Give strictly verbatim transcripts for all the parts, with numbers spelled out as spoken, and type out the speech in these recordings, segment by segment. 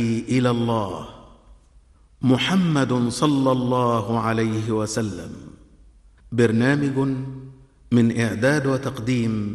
إلى الله محمد صلى الله عليه وسلم. برنامج من إعداد وتقديم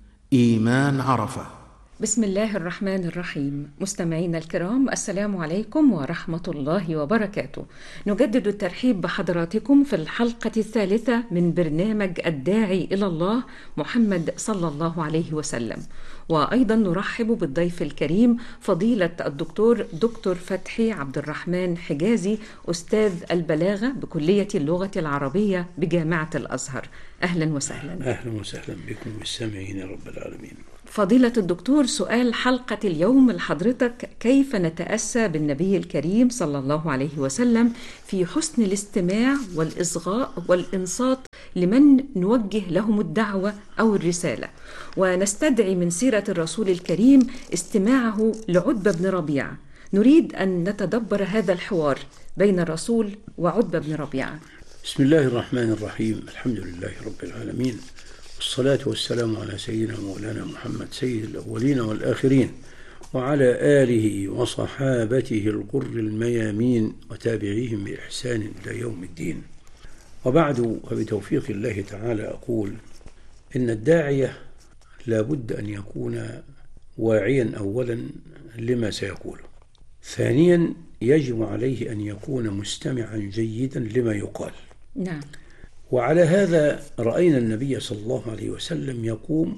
إيمان عرفة. بسم الله الرحمن الرحيم. مستمعينا الكرام، السلام عليكم ورحمة الله وبركاته. نجدد الترحيب بحضراتكم في الحلقة الثالثة من برنامج الداعي إلى الله محمد صلى الله عليه وسلم، وأيضا نرحب بالضيف الكريم فضيلة الدكتور دكتور فتحي عبد الرحمن حجازي، أستاذ البلاغة بكلية اللغة العربية بجامعة الأزهر. أهلا وسهلا. أهلا وسهلا بكم بالسامعين يا رب العالمين. فضيلة الدكتور، سؤال حلقة اليوم لحضرتك: كيف نتأسى بالنبي الكريم صلى الله عليه وسلم في حسن الاستماع والإصغاء والإنصات لمن نوجه لهم الدعوة أو الرسالة، ونستدعي من سيرة الرسول الكريم استماعه لعتبة بن ربيعة؟ نريد أن نتدبر هذا الحوار بين الرسول وعتبة بن ربيعة. بسم الله الرحمن الرحيم. الحمد لله رب العالمين، والصلاة والسلام على سيدنا مولانا محمد سيد الأولين والآخرين، وعلى آله وصحابته الغر الميامين وتابعيهم بإحسان إلى يوم الدين. وبعد، فبتوفيق الله تعالى أقول إن الداعية لا بد أن يكون واعيا أولا لما سيقوله، ثانيا يجب عليه أن يكون مستمعا جيدا لما يقال. نعم. وعلى هذا رأينا النبي صلى الله عليه وسلم يقوم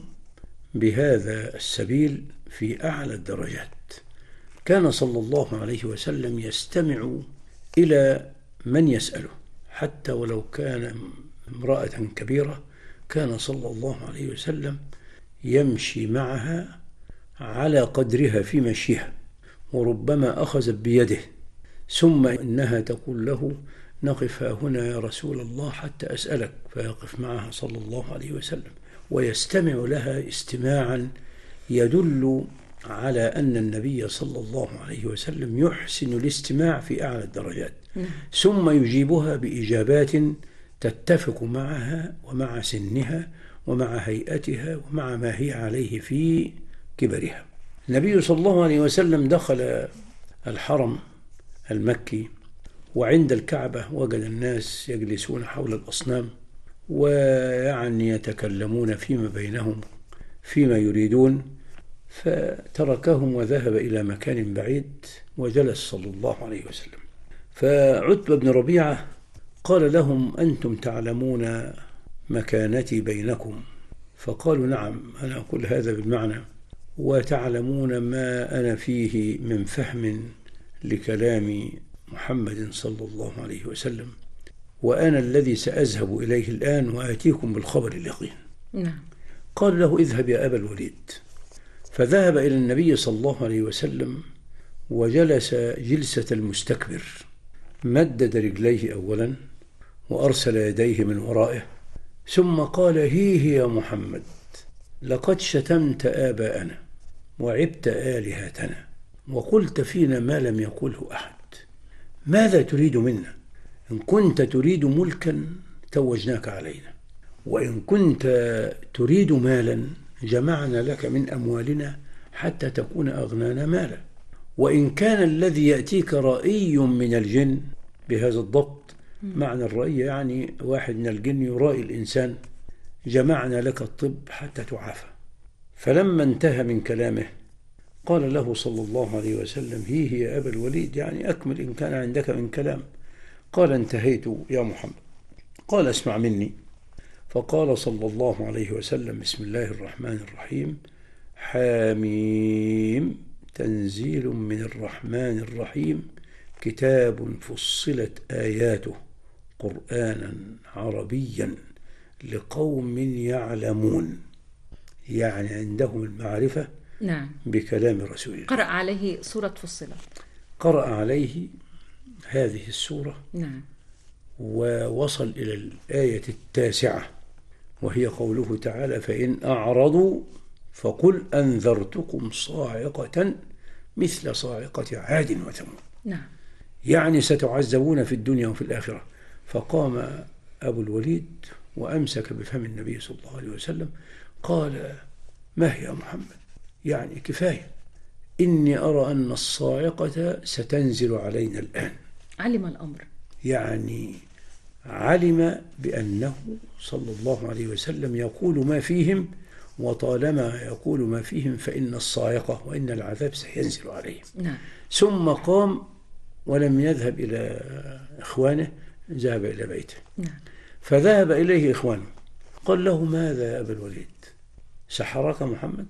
بهذا السبيل في أعلى الدرجات. كان صلى الله عليه وسلم يستمع إلى من يسأله، حتى ولو كان امرأة كبيرة كان صلى الله عليه وسلم يمشي معها على قدرها في مشيها، وربما أخذت بيده، ثم إنها تقول له: نقف هنا يا رسول الله حتى أسألك، فيقف معها صلى الله عليه وسلم ويستمع لها استماعا يدل على أن النبي صلى الله عليه وسلم يحسن الاستماع في أعلى الدرجات. ثم يجيبها بإجابات تتفق معها ومع سنها ومع هيئتها ومع ما هي عليه في كبرها. النبي صلى الله عليه وسلم دخل الحرم المكي، وعند الكعبة وجد الناس يجلسون حول الأصنام ويعني يتكلمون فيما بينهم فيما يريدون، فتركهم وذهب إلى مكان بعيد وجلس صلى الله عليه وسلم. فعتبة بن ربيعة قال لهم: أنتم تعلمون مكانتي بينكم؟ فقالوا: نعم. أنا أقول هذا بالمعنى: وتعلمون ما أنا فيه من فهم لكلام محمد صلى الله عليه وسلم، وأنا الذي سأذهب إليه الآن وآتيكم بالخبر اليقين. نعم. قال له: اذهب يا أبا الوليد. فذهب إلى النبي صلى الله عليه وسلم وجلس جلسة المستكبر، مدد رجليه أولا وأرسل يديه من ورائه، ثم قال: هيه يا محمد، لقد شتمت آباءنا وعبت آلهتنا وقلت فينا ما لم يقله أحد. ماذا تريد منا؟ إن كنت تريد ملكا توجناك علينا، وإن كنت تريد مالا جمعنا لك من أموالنا حتى تكون أغنانا مالا، وإن كان الذي يأتيك رأي من الجن، بهذا الضبط معنى الرأي يعني واحد من الجن يرائي الإنسان، جمعنا لك الطب حتى تعافى. فلما انتهى من كلامه قال له صلى الله عليه وسلم: هي يا أبا الوليد، يعني أكمل إن كان عندك من كلام. قال: انتهيت يا محمد. قال: اسمع مني. فقال صلى الله عليه وسلم: بسم الله الرحمن الرحيم، حاميم، تنزيل من الرحمن الرحيم، كتاب فصلت آياته قرآنا عربيا لقوم يعلمون، يعني عندهم المعرفة. نعم. بكلام رسول الله. قرأ عليه سورة فصلت. قرأ عليه هذه السورة. نعم. ووصل إلى الآية التاسعة، وهي قوله تعالى: فإن أعرضوا فقل أنذرتكم صاعقة مثل صاعقة عاد وثمود. نعم. يعني ستعذبون في الدنيا وفي الآخرة. فقام أبو الوليد وأمسك بفم النبي صلى الله عليه وسلم، قال: ما هي يا محمد؟ يعني كفاية، إني أرى أن الصاعقة ستنزل علينا الآن. علم الأمر، يعني علم بأنه صلى الله عليه وسلم يقول ما فيهم، وطالما يقول ما فيهم فإن الصاعقة وإن العذاب سينزل عليهم. نعم. ثم قام ولم يذهب إلى إخوانه، ذهب إلى بيته. نعم. فذهب إليه إخوانه، قال له: ماذا يا أبا الوليد، سحرك محمد؟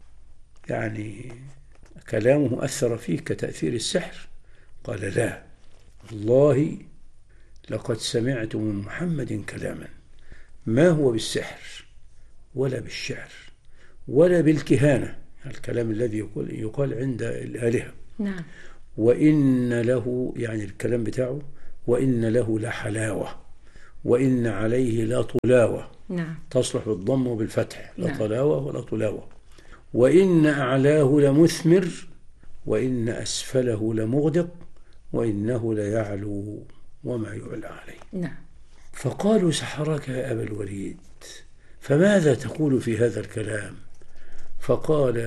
يعني كلامه أثر فيه كتأثير السحر؟ قال: لا، والله لقد سمعت من محمد كلاما ما هو بالسحر ولا بالشعر ولا بالكهانة، الكلام الذي يقول, يقال عند الآلهة. نعم. وإن له، يعني الكلام بتاعه، وإن له لحلاوة، وإن عليه لا طلاوة. نعم. تصلح بالضم وبالفتح، لا نعم. طلاوة ولا طلاوة. وإن أعلاه لمثمر، وإن أسفله لمغدق، وإنه ليعلو وما يعلى عليه. نعم. فقالوا: سحرك يا أبا الوليد، فماذا تقول في هذا الكلام؟ فقال: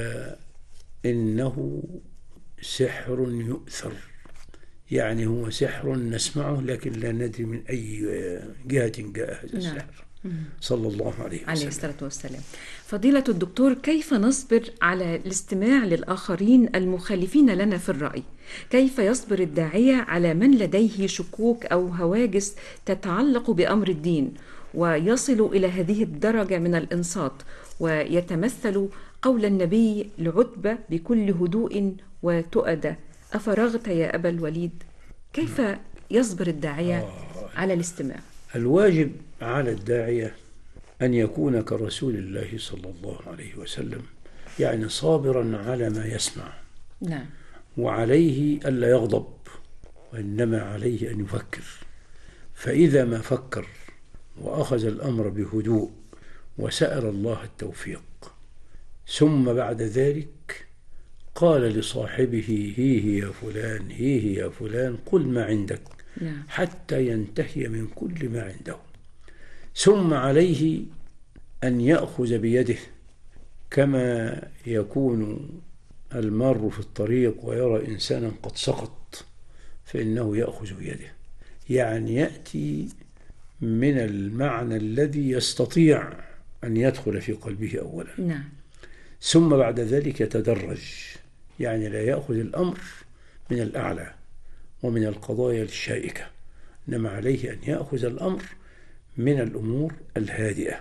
إنه سحر يؤثر، يعني هو سحر نسمعه لكن لا ندري من أي جهة جاء هذا السحر. نعم. صلى الله عليه وسلم. عليه الصلاة والسلام. فضيلة الدكتور، كيف نصبر على الاستماع للآخرين المخالفين لنا في الرأي؟ كيف يصبر الداعية على من لديه شكوك أو هواجس تتعلق بأمر الدين، ويصل إلى هذه الدرجة من الإنصات، ويتمثل قول النبي لعتبة بكل هدوء وتؤدى: أفرغت يا أبا الوليد؟ كيف يصبر الداعية على الاستماع؟ الواجب على الداعية أن يكون كرسول الله صلى الله عليه وسلم، يعني صابرا على ما يسمع. نعم. وعليه ألا يغضب، وإنما عليه أن يفكر. فإذا ما فكر وأخذ الأمر بهدوء وسأل الله التوفيق، ثم بعد ذلك قال لصاحبه: هيه يا فلان، هيه يا فلان، قل ما عندك. نعم. حتى ينتهي من كل ما عنده. ثم عليه أن يأخذ بيده، كما يكون المار في الطريق ويرى إنسانا قد سقط فإنه يأخذ بيده، يعني يأتي من المعنى الذي يستطيع أن يدخل في قلبه أولا. نعم. ثم بعد ذلك يتدرج، يعني لا يأخذ الأمر من الأعلى ومن القضايا الشائكة، إنما عليه أن يأخذ الأمر من الأمور الهادئة.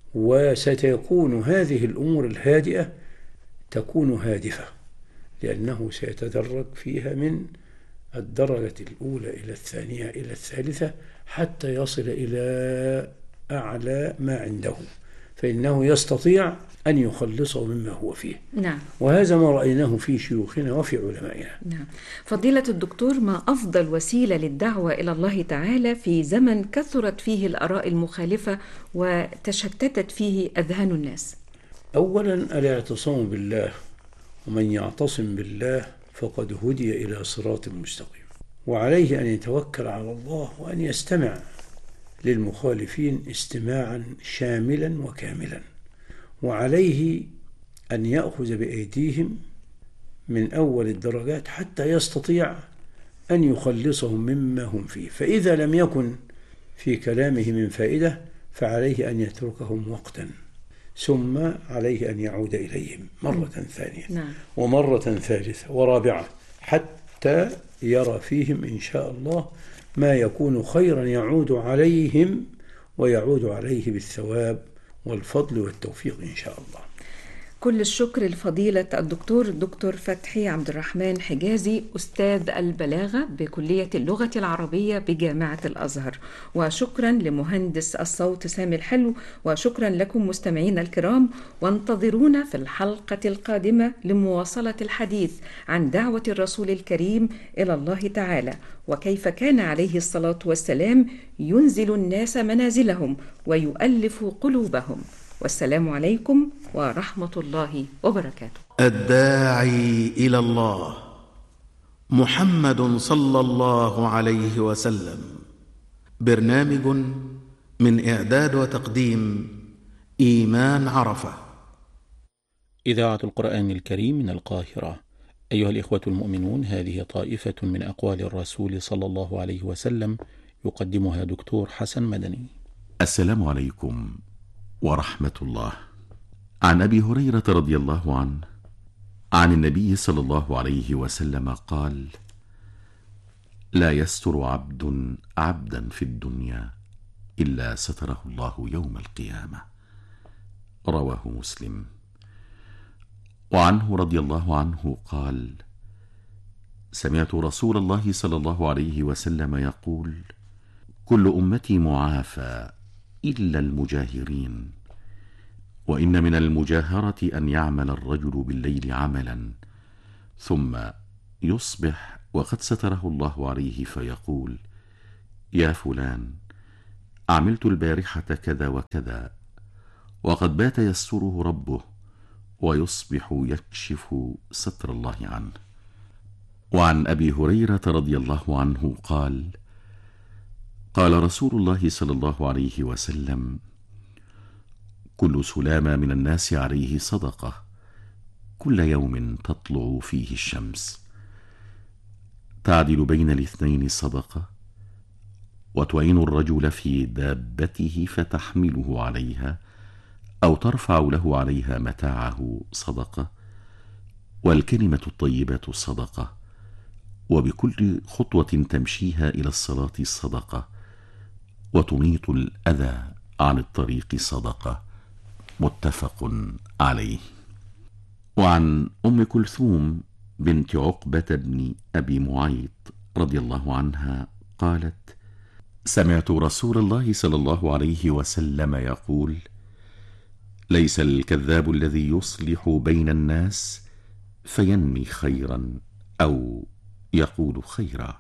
وستكون هذه الأمور الهادئة تكون هادفة، لأنه سيتدرج فيها من الدرجة الأولى إلى الثانية إلى الثالثة حتى يصل إلى أعلى ما عنده، فإنه يستطيع أن يخلصه مما هو فيه. نعم. وهذا ما رأيناه في شيوخنا وفي علمائنا. نعم. فضيلة الدكتور، ما أفضل وسيلة للدعوة إلى الله تعالى في زمن كثرت فيه الآراء المخالفة وتشتتت فيه أذهان الناس؟ أولا الاعتصام بالله، ومن يعتصم بالله فقد هدي إلى صراط مستقيم. وعليه أن يتوكل على الله وأن يستمع للمخالفين استماعا شاملا وكاملا. وعليه أن يأخذ بأيديهم من أول الدرجات حتى يستطيع أن يخلصهم مما هم فيه. فإذا لم يكن في كلامه من فائدة فعليه أن يتركهم وقتا، ثم عليه أن يعود إليهم مرة ثانية. نعم. ومرة ثالثة ورابعة، حتى يرى فيهم إن شاء الله ما يكون خيرا يعود عليهم ويعود عليه بالثواب والفضل والتوفيق إن شاء الله. كل الشكر لفضيلة الدكتور دكتور فتحي عبد الرحمن حجازي، أستاذ البلاغة بكلية اللغة العربية بجامعة الأزهر، وشكرا لمهندس الصوت سامي الحلو، وشكرا لكم مستمعين الكرام، وانتظرونا في الحلقة القادمة لمواصلة الحديث عن دعوة الرسول الكريم إلى الله تعالى، وكيف كان عليه الصلاة والسلام ينزل الناس منازلهم ويؤلف قلوبهم. والسلام عليكم ورحمة الله وبركاته. الداعي إلى الله محمد صلى الله عليه وسلم. برنامج من إعداد وتقديم إيمان عرفة. إذاعة القرآن الكريم من القاهرة. أيها الإخوة المؤمنون، هذه طائفة من أقوال الرسول صلى الله عليه وسلم يقدمها دكتور حسن مدني. السلام عليكم ورحمة الله. عن أبي هريرة رضي الله عنه عن النبي صلى الله عليه وسلم قال: لا يستر عبد عبدا في الدنيا إلا ستره الله يوم القيامة. رواه مسلم. وعنه رضي الله عنه قال: سمعت رسول الله صلى الله عليه وسلم يقول: كل أمتي معافى إلا المجاهرين، وإن من المجاهرة أن يعمل الرجل بالليل عملا ثم يصبح وقد ستره الله عليه فيقول: يا فلان، عملت البارحة كذا وكذا، وقد بات يستره ربه، ويصبح يكشف ستر الله عنه. وعن أبي هريرة رضي الله عنه قال: قال رسول الله صلى الله عليه وسلم: كل سلامة من الناس عليه صدقة، كل يوم تطلع فيه الشمس، تعدل بين الاثنين صدقة، وتعين الرجل في دابته فتحمله عليها أو ترفع له عليها متاعه صدقة، والكلمة الطيبة صدقة، وبكل خطوة تمشيها إلى الصلاة صدقة، وتميط الأذى عن الطريق صدقة. متفق عليه. وعن أم كلثوم بنت عقبة بن أبي معيط رضي الله عنها قالت: سمعت رسول الله صلى الله عليه وسلم يقول: ليس الكذاب الذي يصلح بين الناس فينمي خيرا أو يقول خيرا.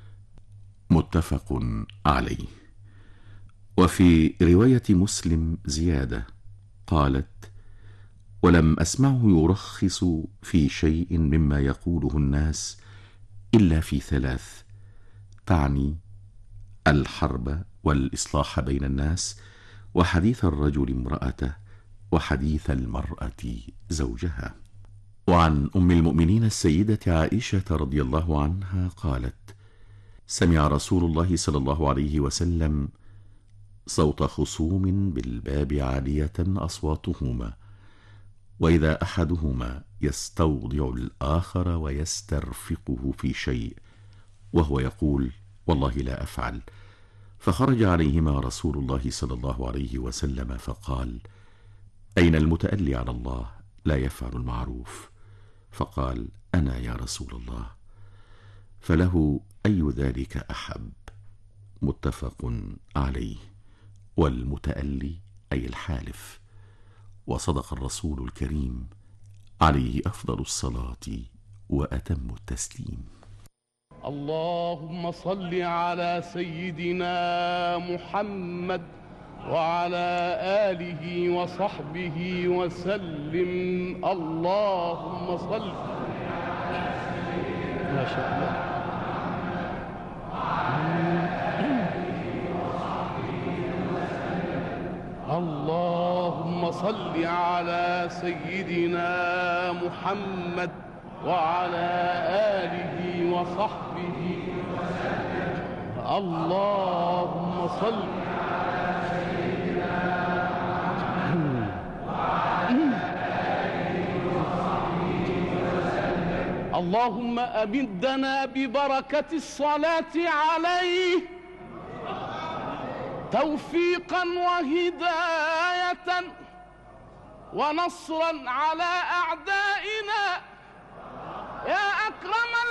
متفق عليه. وفي رواية مسلم زيادة قالت: ولم أسمعه يرخص في شيء مما يقوله الناس إلا في ثلاث، تعني الحرب والإصلاح بين الناس، وحديث الرجل امرأته، وحديث المرأة زوجها. وعن أم المؤمنين السيدة عائشة رضي الله عنها قالت: سمع رسول الله صلى الله عليه وسلم صوت خصوم بالباب عالية أصواتهما، وإذا أحدهما يستوضع الآخر ويسترفقه في شيء وهو يقول: والله لا أفعل، فخرج عليهما رسول الله صلى الله عليه وسلم فقال: أين المتألي على الله لا يفعل المعروف؟ فقال: أنا يا رسول الله. فله أي ذلك أحب. متفق عليه. والمتألي أي الحالف. وصدق الرسول الكريم عليه أفضل الصلاة وأتم التسليم. اللهم صل على سيدنا محمد وعلى آله وصحبه وسلم. اللهم صل. ما شاء الله. اللهم صل على سيدنا محمد وعلى آله وصحبه وسلم. اللهم صل على سيدنا محمد وعلى آله وصحبه وسلم. اللهم أمدنا ببركة الصلاة عليه توفيقا وهداية ونصرا على أعدائنا يا أكرم